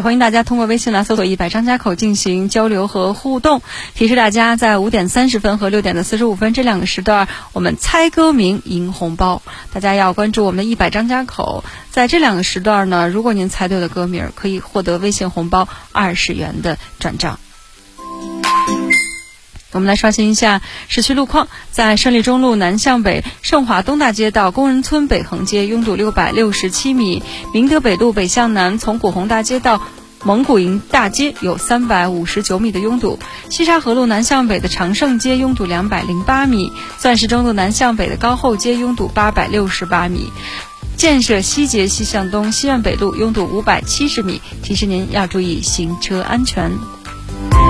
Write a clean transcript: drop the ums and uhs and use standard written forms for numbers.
也欢迎大家通过微信来搜索100张家口进行交流和互动。提示大家，在5点30分和6点的45分这2个时段，我们猜歌名赢红包，大家要关注我们的100张家口。在这2个时段呢，如果您猜对了歌名，可以获得微信红包20元的转账。我们来刷新一下市区路况，在胜利中路南向北盛华东大街到工人村北横街拥堵667米，明德北路北向南从古红大街到蒙古营大街有359米的拥堵，西沙河路南向北的长盛街拥堵208米，钻石中路南向北的高后街拥堵868米，建设西街西向东西苑北路拥堵570米，提示您要注意行车安全。